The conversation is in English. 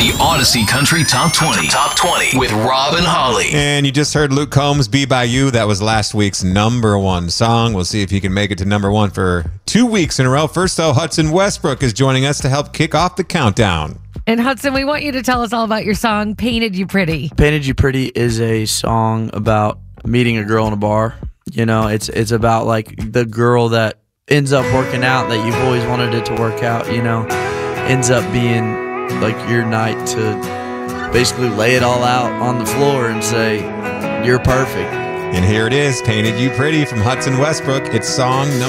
The Odyssey Country Top 20. Top 20 with Rob and Holly. And you just heard Luke Combs' Be By You. That was last week's #1 song. We'll see if he can make it to #1 for 2 weeks in a row. First, though, Hudson Westbrook is joining us to help kick off the countdown. And Hudson, we want you to tell us all about your song, Painted You Pretty. Painted You Pretty is a song about meeting a girl in a bar. You know, it's about like the girl that ends up working out that you've always wanted it to work out, you know, ends up being like your night to basically lay it all out on the floor and say, you're perfect. And here it is, Painted You Pretty from Hudson Westbrook. It's song